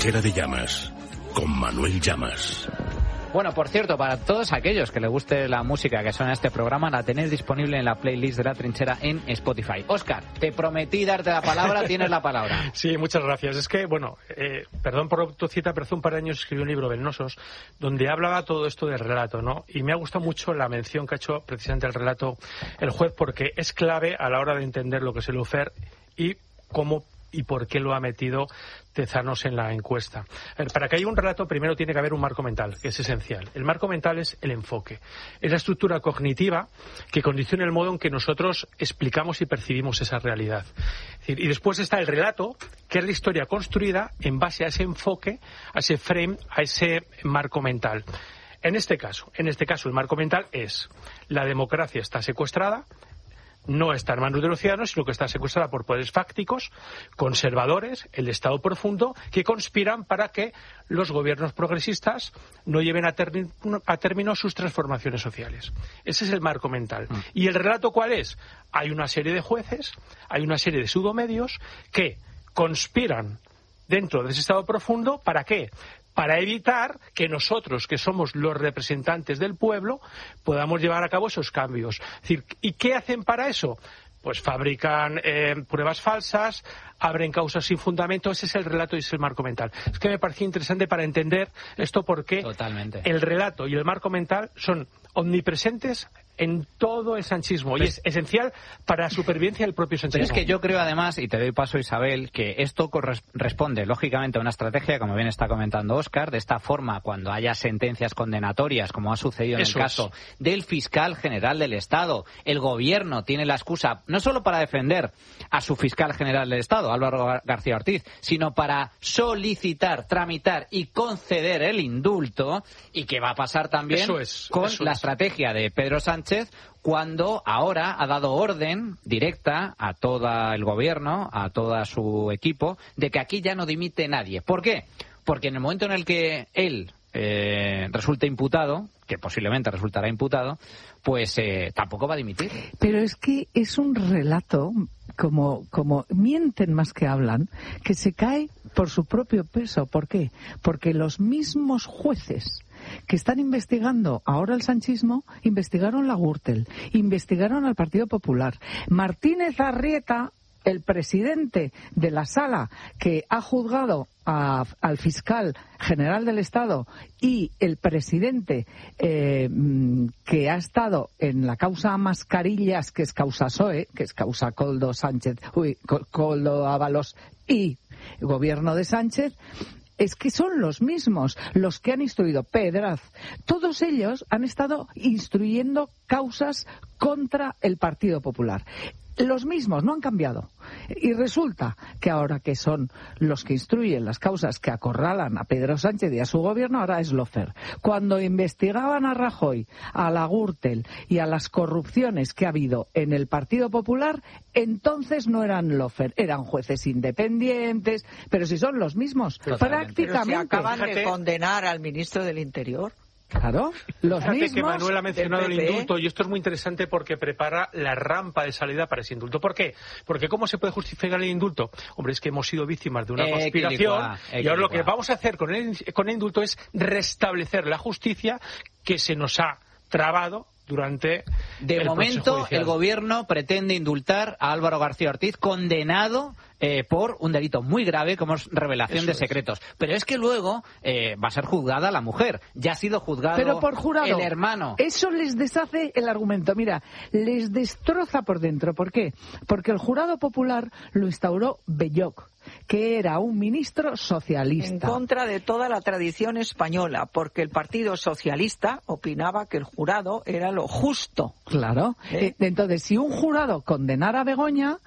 Trinchera de Llamas, con Manuel Llamas. Bueno, por cierto, para todos aquellos que les guste la música que suena en este programa, la tenéis disponible en la playlist de La Trinchera en Spotify. Óscar, te prometí darte la palabra, tienes la palabra. Sí, muchas gracias. Es que, bueno, perdón por tu cita, pero hace un par de años escribí un libro, Venenosos, donde hablaba todo esto del relato, ¿no? Y me ha gustado mucho la mención que ha hecho precisamente el relato el juez, porque es clave a la hora de entender lo que es el lawfare y cómo y por qué lo ha metido Tezanos en la encuesta. A ver, para que haya un relato, primero tiene que haber un marco mental, que es esencial. El marco mental es el enfoque. Es la estructura cognitiva que condiciona el modo en que nosotros explicamos y percibimos esa realidad. Es decir, y después está el relato, que es la historia construida en base a ese enfoque, a ese frame, a ese marco mental. En este caso, el marco mental es: la democracia está secuestrada, no está en manos de los ciudadanos, sino que está secuestrada por poderes fácticos, conservadores, el Estado profundo, que conspiran para que los gobiernos progresistas no lleven a término sus transformaciones sociales. Ese es el marco mental. ¿Y el relato cuál es? Hay una serie de jueces, hay una serie de pseudomedios que conspiran dentro de ese Estado profundo. ¿Para qué? Para evitar que nosotros, que somos los representantes del pueblo, podamos llevar a cabo esos cambios. Es decir, ¿y qué hacen para eso? Pues fabrican pruebas falsas, abren causas sin fundamento. Ese es el relato y es el marco mental. Es que me parecía interesante para entender esto, porque Totalmente. El relato y el marco mental son omnipresentes en todo el sanchismo y es esencial para la supervivencia del propio sanchismo. Pero es que yo creo, además, y te doy paso, Isabel, que esto responde lógicamente a una estrategia, como bien está comentando Óscar. De esta forma, cuando haya sentencias condenatorias, como ha sucedido en el caso del fiscal general del Estado, el gobierno tiene la excusa no solo para defender a su fiscal general del Estado, Álvaro García Ortiz, sino para solicitar, tramitar y conceder el indulto. Y que va a pasar también con la estrategia de Pedro Sánchez, cuando ahora ha dado orden directa a todo el gobierno, a todo su equipo, de que aquí ya no dimite nadie. ¿Por qué? Porque en el momento en el que él resulte imputado, que posiblemente resultará imputado, pues tampoco va a dimitir. Pero es que es un relato, como mienten más que hablan, que se cae por su propio peso. ¿Por qué? Porque los mismos jueces que están investigando ahora el sanchismo investigaron la Gürtel, investigaron al Partido Popular. Martínez Arrieta, el presidente de la sala que ha juzgado al fiscal general del Estado, y el presidente que ha estado en la causa Mascarillas, que es causa PSOE, que es causa Koldo Ábalos y gobierno de Sánchez, es que son los mismos los que han instruido. Pedraz, todos ellos han estado instruyendo causas contra el Partido Popular. Los mismos, no han cambiado. Y resulta que ahora que son los que instruyen las causas que acorralan a Pedro Sánchez y a su gobierno, ahora es lawfare. Cuando investigaban a Rajoy, a la Gürtel y a las corrupciones que ha habido en el Partido Popular, entonces no eran lawfare, eran jueces independientes, pero si son los mismos, prácticamente. Pero si acaban de condenar al ministro del Interior. Claro, los Fíjate mismos. que Manuel ha mencionado el indulto, y esto es muy interesante porque prepara la rampa de salida para ese indulto. ¿Por qué? Porque ¿cómo se puede justificar el indulto? Hombre, es que hemos sido víctimas de una conspiración, y ahora lo que vamos a hacer con el indulto es restablecer la justicia que se nos ha trabado durante de momento. El gobierno pretende indultar a Álvaro García Ortiz, condenado por un delito muy grave como es revelación de secretos. Pero es que luego va a ser juzgada la mujer. Ya ha sido juzgado. Pero por jurado, el hermano. Eso les deshace el argumento. Mira, les destroza por dentro. ¿Por qué? Porque el jurado popular lo instauró Belloc, que era un ministro socialista. En contra de toda la tradición española, porque el Partido Socialista opinaba que el jurado era lo justo. Claro. Entonces, si un jurado condenara a Begoña,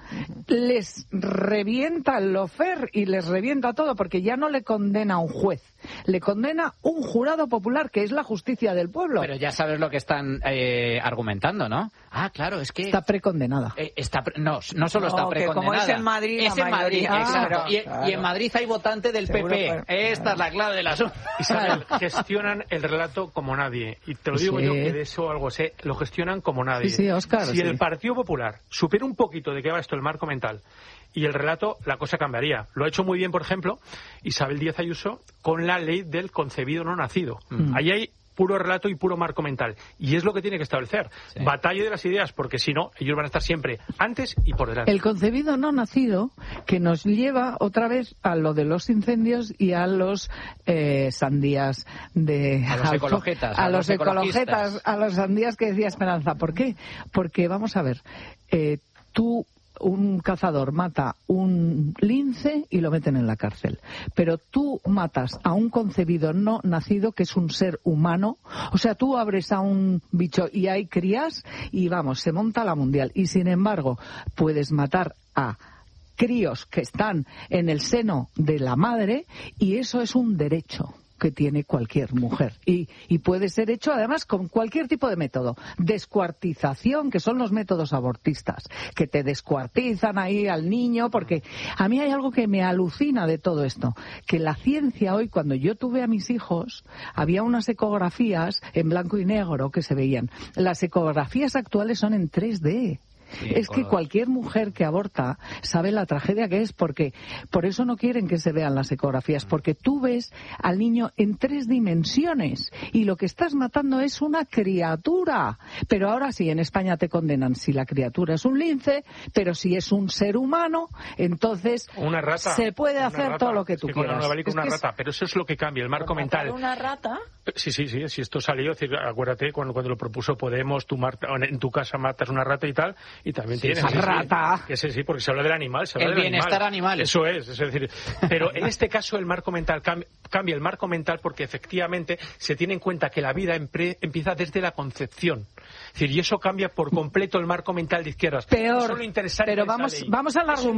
les revienta el lawfare y les revienta todo, porque ya no le condena a un juez, le condena un jurado popular, que es la justicia del pueblo. Pero ya sabes lo que están argumentando, ¿no? Ah, claro, es que... Está precondenada. No solo está precondenada. Como es en Madrid, es en Madrid, exacto. Claro. Y en Madrid hay votante del PP. Esta es la clave del asunto. Isabel, gestionan el relato como nadie. Y te lo digo yo, que de eso algo sé. Lo gestionan como nadie. Sí, Óscar. Si el Partido Popular supera un poquito de qué va esto, el marco mental, y el relato, la cosa cambiaría. Lo ha hecho muy bien, por ejemplo, Isabel Díaz Ayuso con la ley del concebido no nacido. Ahí hay puro relato y puro marco mental. Y es lo que tiene que establecer. Sí. Batalla de las ideas, porque si no, ellos van a estar siempre antes y por delante. El concebido no nacido, que nos lleva otra vez a lo de los incendios y a los sandías de... A los ecologetas. A los ecologetas, a los sandías que decía Esperanza. ¿Por qué? Porque, vamos a ver, un cazador mata un lince y lo meten en la cárcel. Pero tú matas a un concebido no nacido, que es un ser humano. O sea, tú abres a un bicho y hay crías y, vamos, se monta la mundial. Y, sin embargo, puedes matar a críos que están en el seno de la madre y eso es un derecho que tiene cualquier mujer. Y puede ser hecho, además, con cualquier tipo de método. Descuartización, que son los métodos abortistas, que te descuartizan ahí al niño, porque a mí hay algo que me alucina de todo esto, que la ciencia hoy, cuando yo tuve a mis hijos, había unas ecografías en blanco y negro que se veían. Las ecografías actuales son en 3D. Sí, es que cualquier mujer que aborta sabe la tragedia que es, porque por eso no quieren que se vean las ecografías, porque tú ves al niño en 3 dimensiones y lo que estás matando es una criatura. Pero ahora sí, en España te condenan si la criatura es un lince, pero si es un ser humano, entonces una rata, se puede hacer todo lo que tú quieras. Una rata, pero eso es lo que cambia, el marco mental. ¿Una rata? Sí, si esto salió, acuérdate cuando lo propuso Podemos, en tu casa matas una rata y tal. Y también tiene rata. Sí, porque se habla del animal, el bienestar animal. Eso es decir, pero en este caso el marco mental cambia el marco mental porque efectivamente se tiene en cuenta que la vida empieza desde la concepción. Es decir, y eso cambia por completo el marco mental de izquierdas. Peor, eso es lo interesante pero vamos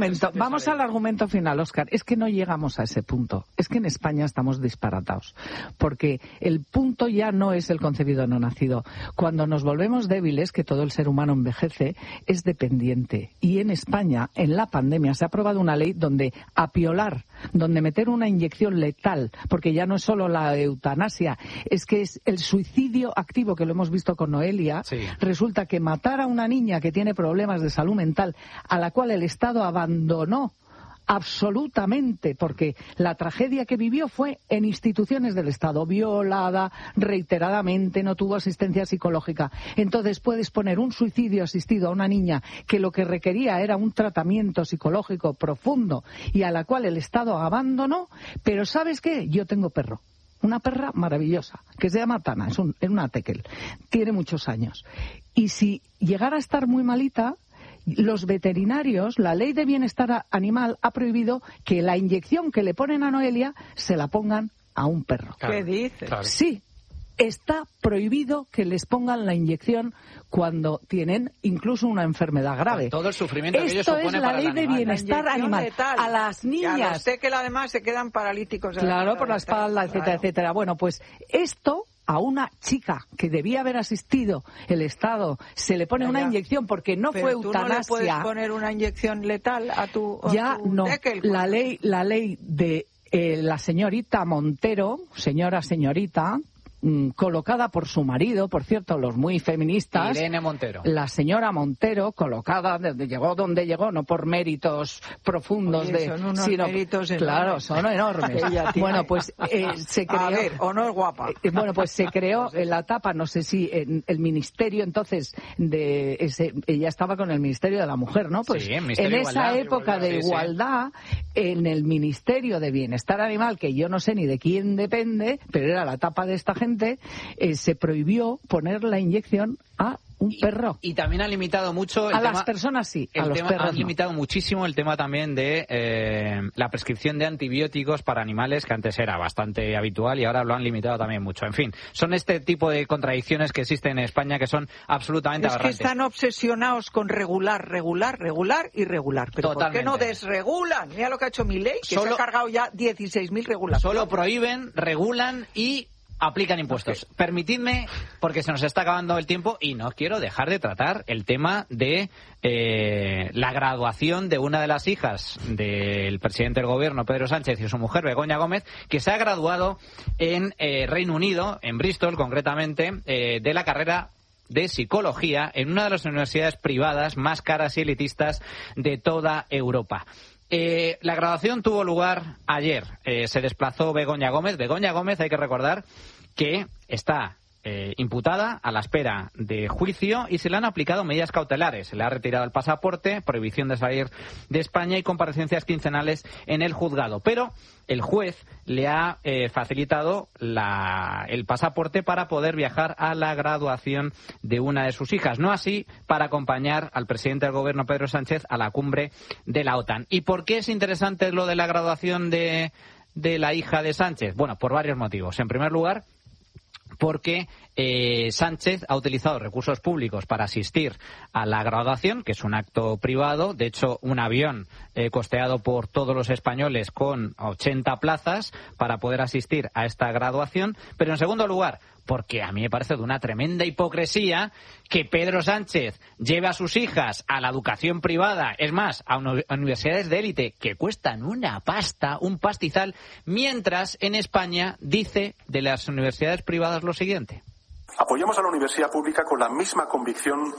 al argumento final, Óscar. Es que no llegamos a ese punto. Es que en España estamos disparatados. Porque el punto ya no es el concebido no nacido. Cuando nos volvemos débiles, que todo el ser humano envejece, es dependiente. Y en España, en la pandemia, se ha aprobado una ley donde apiolar, donde meter una inyección letal, porque ya no es solo la eutanasia, es que es el suicidio activo, que lo hemos visto con Noelia. Sí. Resulta que matar a una niña que tiene problemas de salud mental, a la cual el Estado abandonó absolutamente, porque la tragedia que vivió fue en instituciones del Estado, violada reiteradamente, no tuvo asistencia psicológica. Entonces puedes poner un suicidio asistido a una niña que lo que requería era un tratamiento psicológico profundo y a la cual el Estado abandonó, pero ¿sabes qué? Yo tengo perro. Una perra maravillosa, que se llama Tana, es una tekel, tiene muchos años. Y si llegara a estar muy malita, los veterinarios, la ley de bienestar animal ha prohibido que la inyección que le ponen a Noelia se la pongan a un perro. Claro, ¿qué dices? Claro. Sí, está prohibido que les pongan la inyección cuando tienen incluso una enfermedad grave. Con todo el sufrimiento que ello supone para el animal. Esto es la ley de bienestar animal. Letal. A las niñas. Y a los que además se quedan paralíticos. Claro, por la espalda, etcétera, etcétera. Bueno, pues esto a una chica que debía haber asistido el Estado se le pone una inyección porque no fue eutanasia. ¿Tú no le puedes poner una inyección letal a tu no. Deckel? La ley de la señorita Montero, señorita, colocada por su marido, por cierto, los muy feministas. Irene Montero. La señora Montero, colocada, llegó donde llegó, no por méritos profundos. Oye, son unos méritos enormes. Claro, son enormes. Bueno, pues se creó... A ver, ¿o no es guapa? Bueno, pues se creó en la etapa, no sé si en el ministerio entonces, ella estaba con el Ministerio de la Mujer, ¿no? Pues sí, en esa época de igualdad, en el Ministerio de Bienestar Animal, que yo no sé ni de quién depende, pero era la etapa de esta gente, se prohibió poner la inyección a un perro. Y también ha limitado mucho a las personas sí, a los perros han limitado muchísimo el tema también de la prescripción de antibióticos para animales, que antes era bastante habitual y ahora lo han limitado también mucho. En fin, son este tipo de contradicciones que existen en España que son absolutamente aberrantes. Es que están obsesionados con regular. Pero totalmente. ¿Por qué no desregulan? Mira lo que ha hecho Milei, que se ha cargado ya 16.000 regulaciones. Solo prohíben, regulan y aplican impuestos. Okay. Permitidme, porque se nos está acabando el tiempo y no quiero dejar de tratar el tema de la graduación de una de las hijas del presidente del gobierno, Pedro Sánchez, y su mujer, Begoña Gómez, que se ha graduado en Reino Unido, en Bristol concretamente, de la carrera de Psicología en una de las universidades privadas más caras y elitistas de toda Europa. La graduación tuvo lugar ayer. Se desplazó Begoña Gómez. Begoña Gómez, hay que recordar que está imputada a la espera de juicio y se le han aplicado medidas cautelares. Se le ha retirado el pasaporte, prohibición de salir de España y comparecencias quincenales en el juzgado. Pero el juez le ha facilitado el pasaporte para poder viajar a la graduación de una de sus hijas. No así para acompañar al presidente del gobierno, Pedro Sánchez, a la cumbre de la OTAN. ¿Y por qué es interesante lo de la graduación de la hija de Sánchez? Bueno, por varios motivos. En primer lugar, porque Sánchez ha utilizado recursos públicos para asistir a la graduación, que es un acto privado. De hecho, un avión costeado por todos los españoles con 80 plazas para poder asistir a esta graduación. Pero en segundo lugar, porque a mí me parece de una tremenda hipocresía que Pedro Sánchez lleve a sus hijas a la educación privada, es más, a universidades de élite que cuestan una pasta, un pastizal, mientras en España dice de las universidades privadas lo siguiente. Apoyamos a la universidad pública con la misma convicción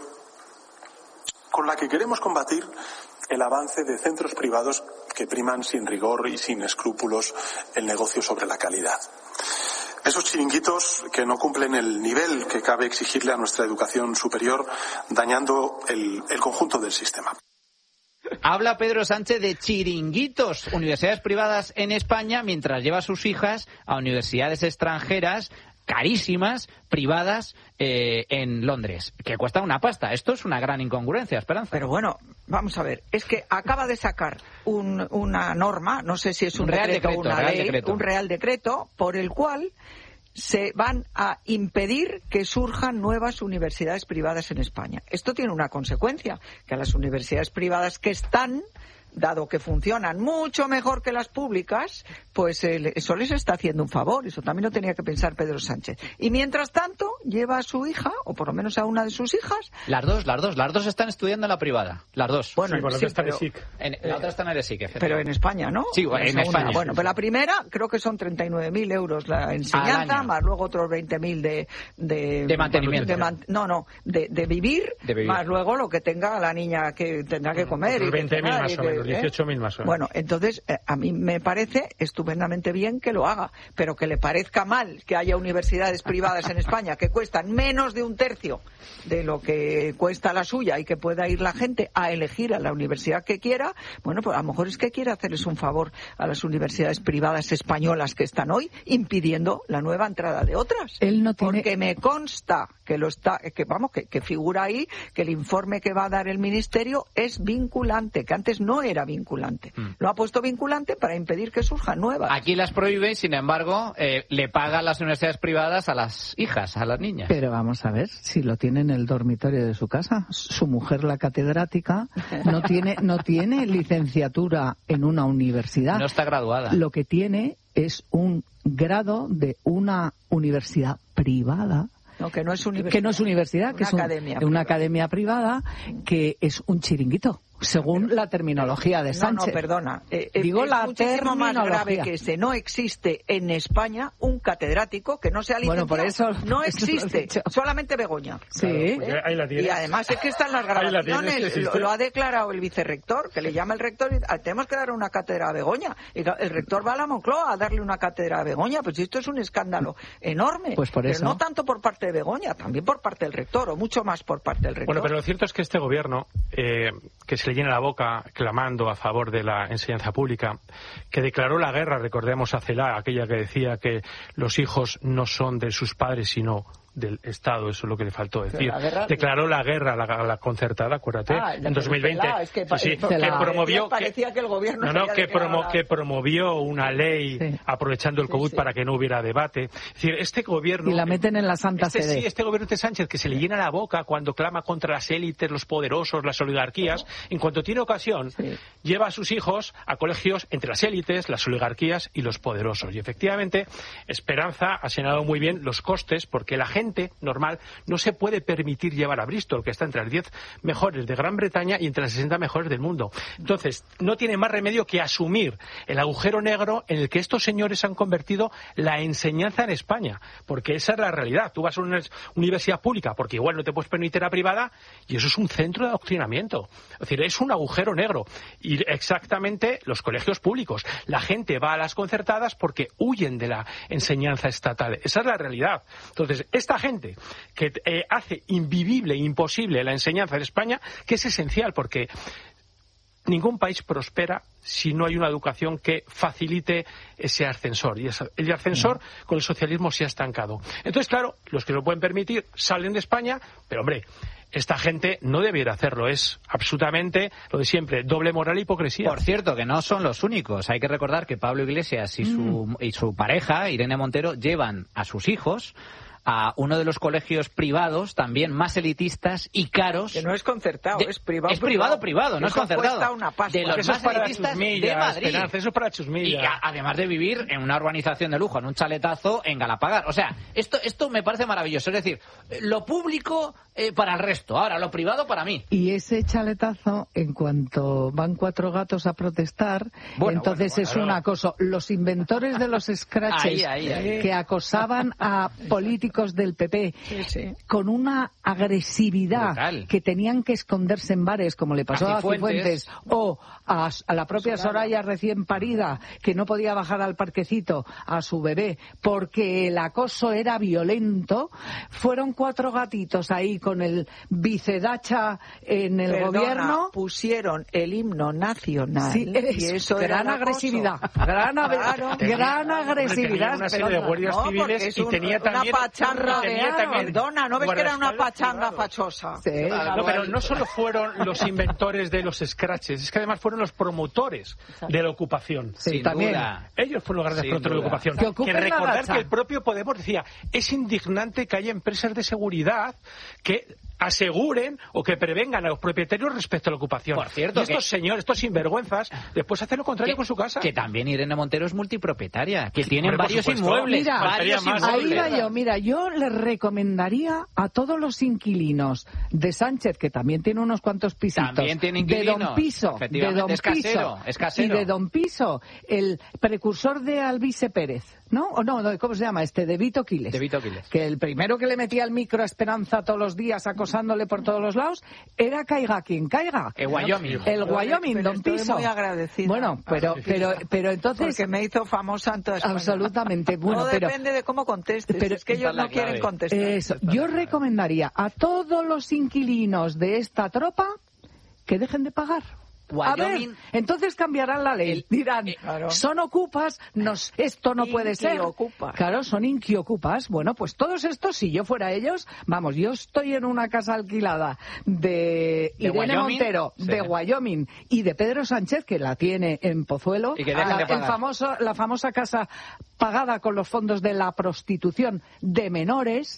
con la que queremos combatir el avance de centros privados que priman sin rigor y sin escrúpulos el negocio sobre la calidad. Esos chiringuitos que no cumplen el nivel que cabe exigirle a nuestra educación superior, dañando el conjunto del sistema. Habla Pedro Sánchez de chiringuitos, universidades privadas en España, mientras lleva a sus hijas a universidades extranjeras carísimas, privadas, en Londres, que cuesta una pasta. Esto es una gran incongruencia, Esperanza. Pero bueno, vamos a ver, es que acaba de sacar una norma, no sé si es un real decreto o una ley, un real decreto, por el cual se van a impedir que surjan nuevas universidades privadas en España. Esto tiene una consecuencia, que a las universidades privadas que están, dado que funcionan mucho mejor que las públicas, pues eso les está haciendo un favor. Eso también lo tenía que pensar Pedro Sánchez. Y mientras tanto, lleva a su hija, o por lo menos a una de sus hijas. Las dos están estudiando en la privada. Las dos. Bueno, sí, la otra está en ESIC. La otra está en ESIC, pero en España, ¿no? Sí, en España. Bueno, pues la primera creo que son 39.000 euros la enseñanza, más luego otros 20.000 de mantenimiento. De vivir, más luego lo que tenga la niña que tendrá que comer. 20.000 más o menos. 18.000 más o menos. Bueno, entonces a mí me parece estupendamente bien que lo haga, pero que le parezca mal que haya universidades privadas en España que cuestan menos de un tercio de lo que cuesta la suya y que pueda ir la gente a elegir a la universidad que quiera. Bueno, pues a lo mejor es que quiere hacerles un favor a las universidades privadas españolas que están hoy, impidiendo la nueva entrada de otras. Porque me consta que figura ahí que el informe que va a dar el Ministerio es vinculante, que antes no era vinculante. Lo ha puesto vinculante para impedir que surjan nuevas. Aquí las prohíbe, sin embargo, le pagan las universidades privadas a las hijas, a las niñas. Pero vamos a ver, si lo tiene en el dormitorio de su casa. Su mujer, la catedrática, no tiene licenciatura en una universidad. No está graduada. Lo que tiene es un grado de una universidad privada. No, que no es universidad. Que es una academia privada, que es un chiringuito, según la terminología de Sánchez. No, perdona. Digo, es la muchísimo más grave que ese. No existe en España un catedrático que no sea licenciado. Bueno, por eso no existe. Solamente Begoña. Sí. Claro, ahí la tienes. Y además es que están las grabaciones. Lo ha declarado el vicerrector, que le llama el rector y tenemos que dar una cátedra a Begoña. Y el rector va a la Moncloa a darle una cátedra a Begoña. Pues esto es un escándalo enorme. Pues por eso. Pero no tanto por parte de Begoña, también por parte del rector, o mucho más por parte del rector. Bueno, pero lo cierto es que este gobierno, que se le llena la boca clamando a favor de la enseñanza pública, que declaró la guerra, recordemos a Celaá, aquella que decía que los hijos no son de sus padres sino del Estado, eso es lo que le faltó decir. Declaró la guerra a la concertada, acuérdate, en 2020. Que promovió parecía que el gobierno que promovió una ley aprovechando el COVID para que no hubiera debate. Es decir, este gobierno y la meten en la Santa Sede. Sí, este gobierno de Sánchez, que se le llena la boca cuando clama contra las élites, los poderosos, las oligarquías, en cuanto tiene ocasión, lleva a sus hijos a colegios entre las élites, las oligarquías y los poderosos. Y efectivamente, Esperanza ha señalado muy bien los costes, porque la gente gente normal no se puede permitir llevar a Bristol, que está entre las 10 mejores de Gran Bretaña y entre las 60 mejores del mundo. Entonces, no tiene más remedio que asumir el agujero negro en el que estos señores han convertido la enseñanza en España, porque esa es la realidad. Tú vas a una universidad pública, porque igual no te puedes permitir la privada, y eso es un centro de adoctrinamiento. Es decir, es un agujero negro. Y exactamente los colegios públicos. La gente va a las concertadas porque huyen de la enseñanza estatal. Esa es la realidad. Entonces, esta gente que hace invivible, imposible la enseñanza en España, que es esencial, porque ningún país prospera si no hay una educación que facilite ese ascensor. Y el ascensor con el socialismo se ha estancado. Entonces, claro, los que lo pueden permitir salen de España, pero hombre, esta gente no debiera hacerlo. Es absolutamente lo de siempre, doble moral e hipocresía. Por cierto, que no son los únicos. Hay que recordar que Pablo Iglesias y su pareja, Irene Montero, llevan a sus hijos a uno de los colegios privados también más elitistas y caros. Que no es concertado, es privado. Es privado, no es concertado. Cuesta una pasta. De los eso más es para elitistas chusmillas, de Madrid. Esperanza, eso es para chusmillas. Y además de vivir en una urbanización de lujo, en un chaletazo en Galapagar. O sea, esto me parece maravilloso. Es decir, lo público para el resto, ahora lo privado para mí. Y ese chaletazo, en cuanto van 4 gatos a protestar, entonces es un acoso. Los inventores de los scratches que acosaban a políticos del PP con una agresividad brutal, que tenían que esconderse en bares, como le pasó a Cifuentes, o a la propia Soraya recién parida, que no podía bajar al parquecito a su bebé porque el acoso era violento. Fueron 4 gatitos ahí con el vicedacha en el gobierno. Pusieron el himno nacional. Sí, y eso gran agresividad. Gran agresividad. Tenía una serie de guardias civiles y tenía también una pachanga. Perdona, ¿no ves que era una pachanga fachosa? Sí. No, pero no solo fueron los inventores de los scratches, es que además fueron los promotores de la ocupación. Sí, también. Ellos fueron los grandes promotores de la ocupación. Que recordar que el propio Podemos decía, es indignante que haya empresas de seguridad que aseguren o que prevengan a los propietarios respecto a la ocupación. Por cierto, y estos señores, estos sinvergüenzas, después hacen lo contrario con su casa. Que también Irene Montero es multipropietaria, que tienen varios inmuebles. Mira, yo le recomendaría a todos los inquilinos de Sánchez, que también tiene unos cuantos pisitos, de Don Piso, es casero. Y de Don Piso, el precursor de Alvise Pérez, ¿no? O no, ¿cómo se llama este? De Vito Quiles. Que el primero que le metía el micro a Esperanza todos los días acosándole por todos los lados era caiga quien caiga. El Wyoming. El Wyoming, Don Piso. Estoy muy agradecida. Bueno, pero entonces... Porque me hizo famosa en toda España. Absolutamente. Bueno, no depende de cómo contestes. Pero es que ellos no quieren contestar. Eso. Yo recomendaría a todos los inquilinos de esta tropa que dejen de pagar. A ver, entonces cambiarán la ley. Dirán, son ocupas, esto no puede ser. Claro, son inquiocupas. Bueno, pues todos estos, si yo fuera ellos, vamos, yo estoy en una casa alquilada de Irene Montero, de Wyoming, y de Pedro Sánchez, que la tiene en Pozuelo, la famosa casa pagada con los fondos de la prostitución de menores,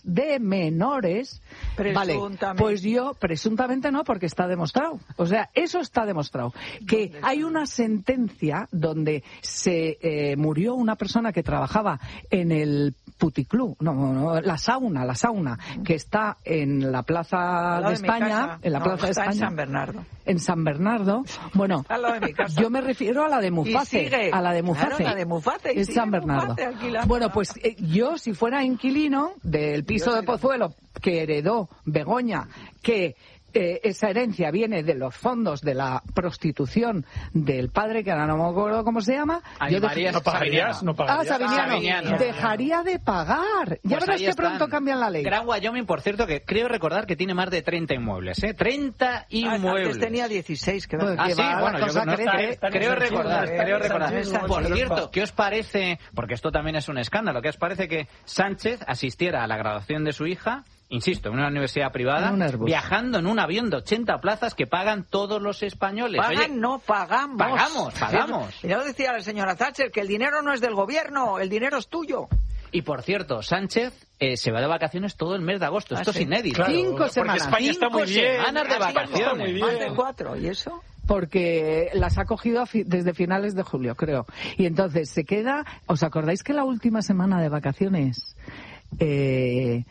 vale, pues yo, presuntamente no, porque está demostrado. O sea, eso está demostrado. Que hay una sentencia donde se murió una persona que trabajaba en el puticlub, la sauna, que está en la Plaza de España, en San Bernardo. En San Bernardo. Bueno, yo me refiero a la de Muface. A la de Muface. En San Bernardo. Bueno, pues yo, si fuera inquilino del piso de Pozuelo que heredó Begoña, que esa herencia viene de los fondos de la prostitución del padre, que ahora no me acuerdo cómo se llama. No pagarías. Sabiniano. Dejaría de pagar. Ya verás que pronto cambian la ley. Gran Wyoming, por cierto, que creo recordar que tiene más de 30 inmuebles. 30 inmuebles. Antes tenía 16. Creo recordar. Por cierto, ¿qué os parece? Porque esto también es un escándalo. ¿Qué os parece que Sánchez asistiera a la graduación de su hija, insisto, en una universidad privada, viajando en un avión de 80 plazas que pagan todos los españoles? No pagamos. Pagamos. Ya lo decía la señora Thatcher, que el dinero no es del gobierno, el dinero es tuyo. Y por cierto, Sánchez se va de vacaciones todo el mes de agosto. Esto es inédito. Claro, 5 semanas. España está muy bien. 5 semanas de vacaciones. Más de 4, ¿y eso? Porque las ha cogido desde finales de julio, creo. Y entonces se queda... ¿Os acordáis que la última semana de vacaciones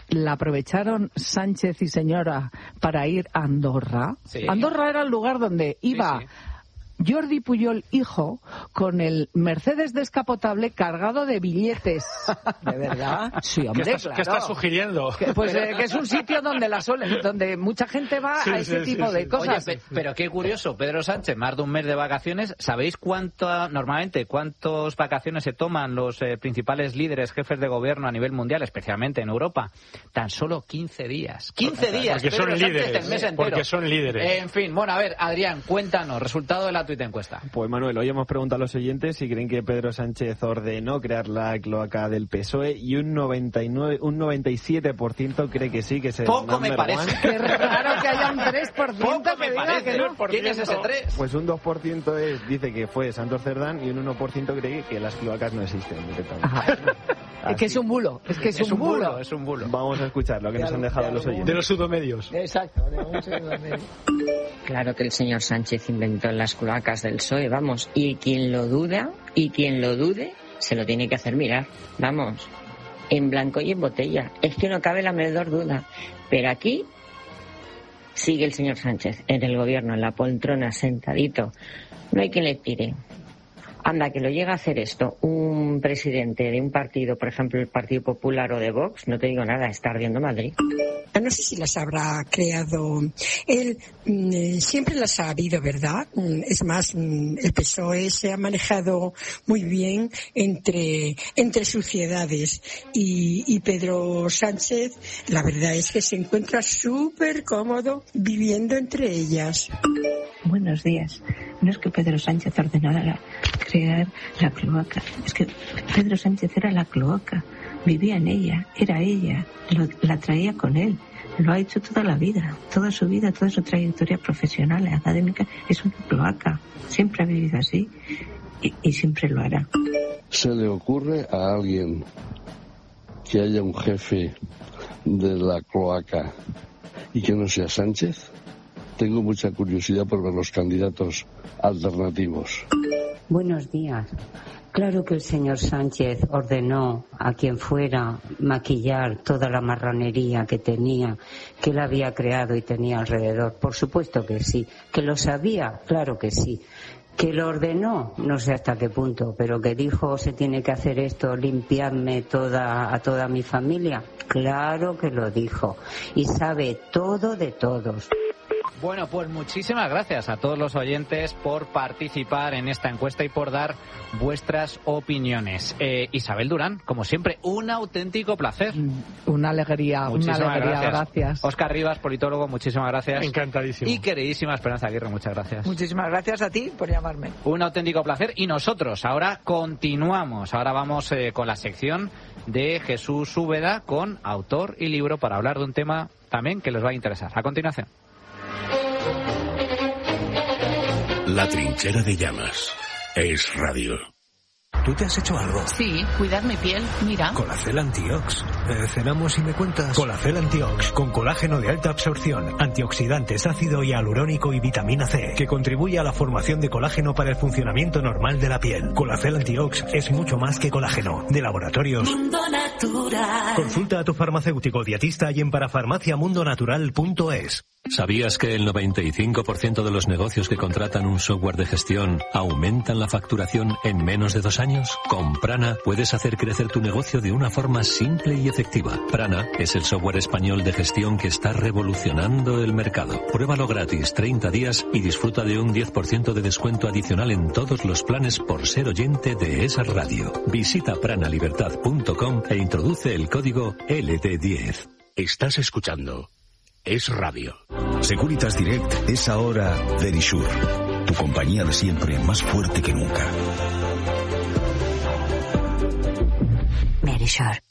la aprovecharon Sánchez y señora para ir a Andorra. Sí. Andorra era el lugar donde iba... Sí. Jordi Pujol, hijo, con el Mercedes descapotable cargado de billetes. ¿De verdad? Sí, hombre, claro. ¿Qué estás sugiriendo? Que es un sitio donde mucha gente va a ese tipo de cosas. Oye, pero qué curioso, Pedro Sánchez, más de un mes de vacaciones. ¿Sabéis cuántas vacaciones se toman los principales líderes, jefes de gobierno a nivel mundial, especialmente en Europa? Tan solo 15 días. 15 días. Porque Pedro son Sánchez líderes. el mes entero. Porque son líderes. En fin, bueno, a ver, Adrián, cuéntanos, resultado de la tuit encuesta. Pues Manuel, hoy hemos preguntado a los oyentes si creen que Pedro Sánchez ordenó crear la cloaca del PSOE y un 97% cree que sí, que es el Poco me parece. Qué raro que haya un 3% Poco que me diga parece. que no. ¿Quién es ese 3? Pues un 2% dice que fue Santos Cerdán y un 1% cree que las cloacas no existen directamente. Es que es un bulo, es un bulo. Es un bulo. Vamos a escuchar lo que nos han dejado los oyentes. De los pseudomedios. Exacto, de un pseudomedio. Claro que el señor Sánchez inventó las cloacas del PSOE, vamos, y quien lo dude, se lo tiene que hacer mirar, vamos, en blanco y en botella. Es que no cabe la menor duda. Pero aquí sigue el señor Sánchez en el gobierno, en la poltrona, sentadito. No hay quien le tire. Anda, que lo llega a hacer esto un presidente de un partido, por ejemplo, el Partido Popular o de Vox, no te digo nada, está ardiendo Madrid. No sé si las habrá creado él, siempre las ha habido, ¿verdad? Es más, el PSOE se ha manejado muy bien entre sociedades y Pedro Sánchez, la verdad es que se encuentra súper cómodo viviendo entre ellas. Buenos días. No es que Pedro Sánchez ordenara crear la cloaca, es que Pedro Sánchez era la cloaca, vivía en ella, era ella, la traía con él, lo ha hecho toda la vida, toda su vida, toda su trayectoria profesional y académica es una cloaca, siempre ha vivido así y siempre lo hará. ¿Se le ocurre a alguien que haya un jefe de la cloaca y que no sea Sánchez? Tengo mucha curiosidad por ver los candidatos alternativos. Buenos días. Claro que el señor Sánchez ordenó a quien fuera maquillar toda la marranería que tenía, que él había creado y tenía alrededor. Por supuesto que sí. ¿Que lo sabía? Claro que sí. ¿Que lo ordenó? No sé hasta qué punto, pero que dijo se tiene que hacer esto, limpiarme a toda mi familia. Claro que lo dijo. Y sabe todo de todos. Bueno, pues muchísimas gracias a todos los oyentes por participar en esta encuesta y por dar vuestras opiniones. Isabel Durán, como siempre, un auténtico placer. Una alegría, gracias. Óscar Rivas, politólogo, muchísimas gracias. Encantadísimo. Y queridísima Esperanza Aguirre, muchas gracias. Muchísimas gracias a ti por llamarme. Un auténtico placer. Y nosotros ahora continuamos. Ahora vamos con la sección de Jesús Úbeda con autor y libro para hablar de un tema también que les va a interesar. A continuación. La trinchera de llamas. Es radio. ¿Tú te has hecho algo? Sí, cuidar mi piel, mira. Colacel Antiox. Cenamos y me cuentas. Colacel Antiox, con colágeno de alta absorción, antioxidantes, ácido hialurónico y vitamina C, que contribuye a la formación de colágeno para el funcionamiento normal de la piel. Colacel Antiox es mucho más que colágeno. De Laboratorios Mundo Natural. Consulta a tu farmacéutico dietista y en parafarmaciamundonatural.es. ¿Sabías que el 95% de los negocios que contratan un software de gestión aumentan la facturación en menos de 2 años? Con Prana puedes hacer crecer tu negocio de una forma simple y efectiva. Prana es el software español de gestión que está revolucionando el mercado. Pruébalo gratis 30 días y disfruta de un 10% de descuento adicional en todos los planes por ser oyente de esa radio. Visita pranalibertad.com e introduce el código LD10. Estás escuchando Es Radio. Securitas Direct es ahora Verisure, tu compañía de siempre más fuerte que nunca. Verisure.